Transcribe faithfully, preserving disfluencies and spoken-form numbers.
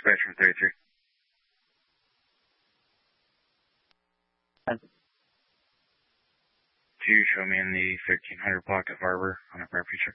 dispatch from thirty-three. ten. Two, show me in the thirteen hundred block of Arbor on a fire feature.